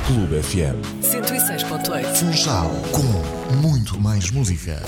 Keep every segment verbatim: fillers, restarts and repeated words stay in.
Clube F M. cento e seis ponto oito. Funchal, com muito mais música.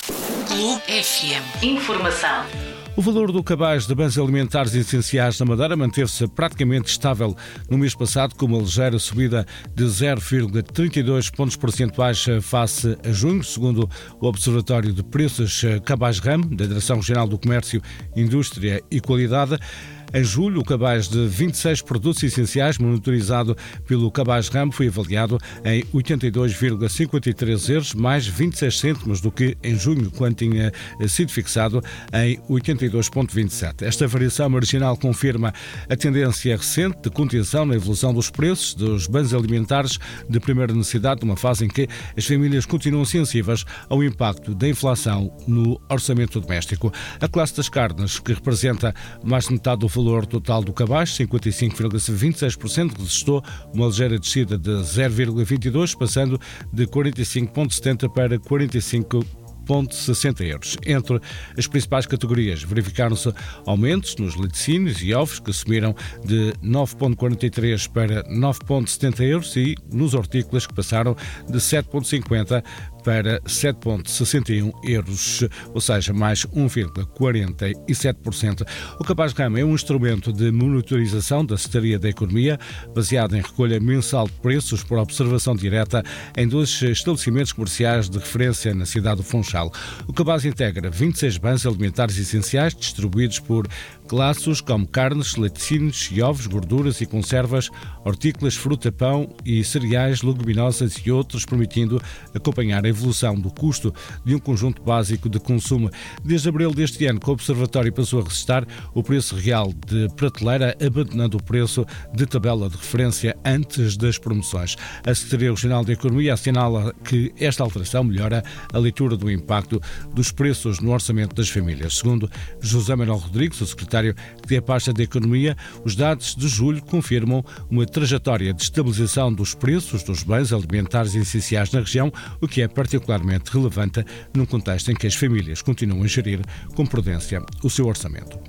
Clube F M. Informação. O valor do cabaz de bens alimentares essenciais na Madeira manteve-se praticamente estável no mês passado, com uma ligeira subida de zero vírgula trinta e dois pontos percentuais face a junho, segundo o Observatório de Preços Cabaz-Ram, da Direção Regional do Comércio, Indústria e Qualidade. Em julho, o cabaz de vinte e seis produtos essenciais monitorizado pelo Cabaz-Ram foi avaliado em oitenta e dois vírgula cinquenta e três euros, mais vinte e seis cêntimos do que em junho, quando tinha sido fixado em oitenta e dois vírgula vinte e sete. Esta variação marginal confirma a tendência recente de contenção na evolução dos preços dos bens alimentares de primeira necessidade, numa fase em que as famílias continuam sensíveis ao impacto da inflação no orçamento doméstico. A classe das carnes, que representa mais de metade do valor total do cabaz, cinquenta e cinco vírgula vinte e seis por cento, registrou uma ligeira descida de zero vírgula vinte e dois por cento, passando de quarenta e cinco vírgula setenta para quarenta e cinco vírgula sessenta euros. Entre as principais categorias, verificaram-se aumentos nos laticínios e ovos, que subiram de nove vírgula quarenta e três para nove vírgula setenta euros, e nos hortícolas, que passaram de sete vírgula cinquenta para sete vírgula sessenta e um euros, ou seja, mais um vírgula quarenta e sete por cento. O Cabaz-Ram é um instrumento de monitorização da Secretaria da Economia, baseado em recolha mensal de preços por observação direta em dois estabelecimentos comerciais de referência na cidade do Funchal. O cabaz integra vinte e seis bens alimentares essenciais, distribuídos por classes como carnes, laticínios e ovos, gorduras e conservas, hortícolas, fruta, pão e cereais, leguminosas e outros, permitindo acompanhar a evolução do custo de um conjunto básico de consumo. Desde abril deste ano, que o Observatório passou a registrar o preço real de prateleira, abandonando o preço de tabela de referência antes das promoções. A Secretaria Regional da Economia assinala que esta alteração melhora a leitura do impacto dos preços no orçamento das famílias. Segundo José Manuel Rodrigues, o secretário que tem a pasta da Economia, os dados de julho confirmam uma trajetória de estabilização dos preços dos bens alimentares essenciais na região, o que é particularmente relevante num contexto em que as famílias continuam a gerir com prudência o seu orçamento.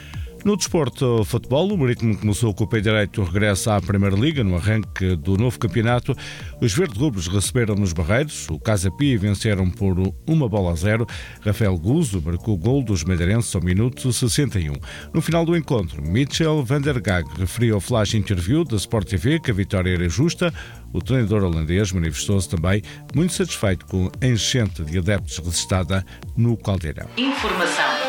No desporto futebol, o Marítimo começou com o pé direito, regressa à Primeira Liga. No arranque do novo campeonato, os verde-rubros receberam nos Barreiros o Casa Pia e venceram por uma bola a zero. Rafael Guzo marcou o gol dos madeirenses ao minuto sessenta e um. No final do encontro, Mitchell van der Gaag referiu ao Flash Interview da Sport T V que a vitória era justa. O treinador holandês manifestou-se também muito satisfeito com a enchente de adeptos registada no Caldeirão. Informação.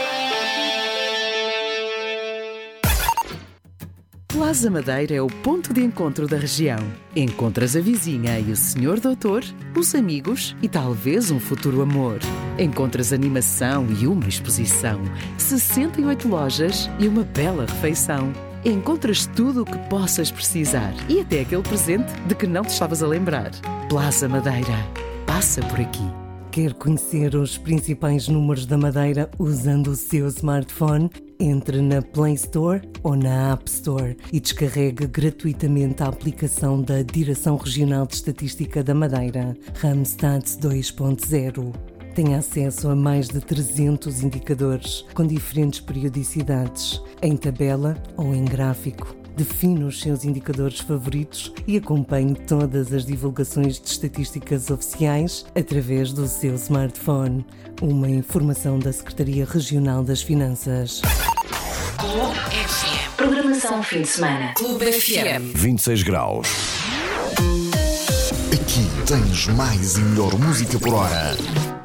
Plaza Madeira é o ponto de encontro da região. Encontras a vizinha e o senhor doutor, os amigos e talvez um futuro amor. Encontras animação e uma exposição, sessenta e oito lojas e uma bela refeição. Encontras tudo o que possas precisar e até aquele presente de que não te estavas a lembrar. Plaza Madeira. Passa por aqui. Quer conhecer os principais números da Madeira usando o seu smartphone? Entre na Play Store ou na App Store e descarregue gratuitamente a aplicação da Direção Regional de Estatística da Madeira, Ramstats dois ponto zero. Tem acesso a mais de trezentos indicadores com diferentes periodicidades, em tabela ou em gráfico. Define os seus indicadores favoritos e acompanhe todas as divulgações de estatísticas oficiais através do seu smartphone. Uma informação da Secretaria Regional das Finanças. Clube F M. Programação fim de semana. Clube F M. vinte e seis graus. Aqui tens mais e melhor música por hora.